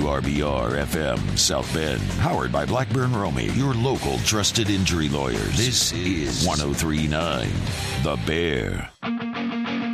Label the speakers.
Speaker 1: WRBR FM South Bend. Powered by Blackburn Romey, your local trusted injury lawyers. This is 103.9 The Bear.